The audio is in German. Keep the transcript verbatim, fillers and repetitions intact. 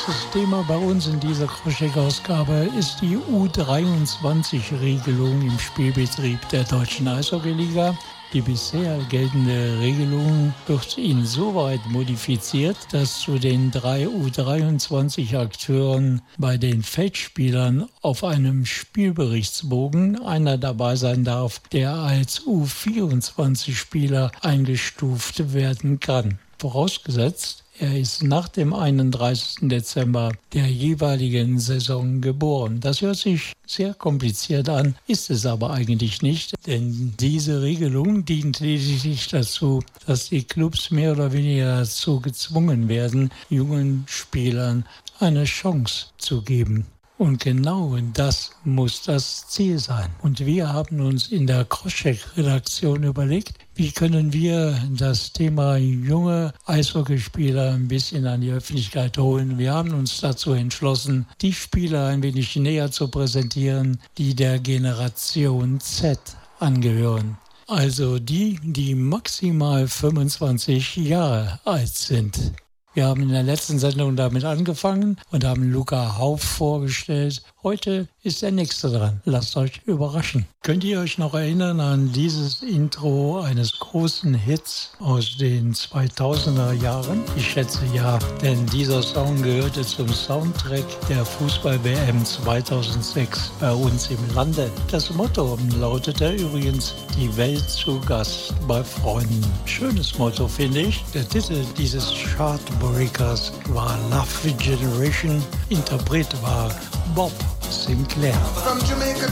Großes Thema bei uns in dieser Kroschek-Ausgabe ist die U dreiundzwanzig-Regelung im Spielbetrieb der Deutschen Eishockeyliga. Die bisher geltende Regelung wird insoweit modifiziert, dass zu den drei U dreiundzwanzig-Akteuren bei den Feldspielern auf einem Spielberichtsbogen einer dabei sein darf, der als U vierundzwanzig-Spieler eingestuft werden kann. Vorausgesetzt, er ist nach dem einunddreißigsten Dezember der jeweiligen Saison geboren. Das hört sich sehr kompliziert an, ist es aber eigentlich nicht, denn diese Regelung dient lediglich dazu, dass die Clubs mehr oder weniger dazu gezwungen werden, jungen Spielern eine Chance zu geben. Und genau das muss das Ziel sein. Und wir haben uns in der Kroschek-Redaktion überlegt, wie können wir das Thema junge Eishockeyspieler ein bisschen an die Öffentlichkeit holen. Wir haben uns dazu entschlossen, die Spieler ein wenig näher zu präsentieren, die der Generation Z angehören. Also die, die maximal fünfundzwanzig Jahre alt sind. Wir haben in der letzten Sendung damit angefangen und haben Luca Hauff vorgestellt. Heute ist der Nächste dran. Lasst euch überraschen. Könnt ihr euch noch erinnern an dieses Intro eines großen Hits aus den zweitausender Jahren? Ich schätze ja, denn dieser Song gehörte zum Soundtrack der Fußball-W M zweitausendsechs bei uns im Lande. Das Motto lautete übrigens: Die Welt zu Gast bei Freunden. Schönes Motto, finde ich. Der Titel dieses Chartbreakers war Love Generation. Interpret war Bob Sinclair. From Jamaica